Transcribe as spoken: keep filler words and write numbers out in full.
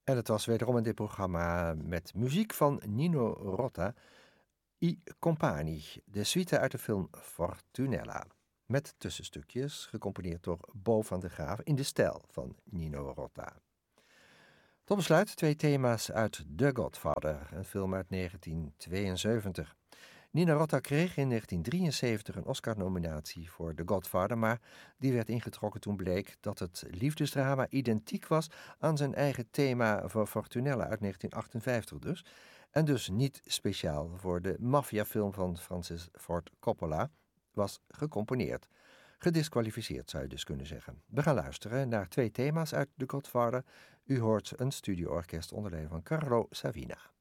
En het was wederom in dit programma met muziek van Nino Rota, I Compagni, de suite uit de film Fortunella. Met tussenstukjes, gecomponeerd door Bo van der Graaf in de stijl van Nino Rota. Tot besluit twee thema's uit The Godfather, een film uit negentien tweeënzeventig. Nino Rota kreeg in negentien drieënzeventig een Oscar-nominatie voor The Godfather, maar die werd ingetrokken toen bleek dat het liefdesdrama identiek was aan zijn eigen thema voor Fortunella uit negentien achtenvijftig dus, en dus niet speciaal voor de maffiafilm van Francis Ford Coppola was gecomponeerd. Gedisqualificeerd zou je dus kunnen zeggen. We gaan luisteren naar twee thema's uit The Godfather. U hoort een studioorkest onder leiding van Carlo Savina.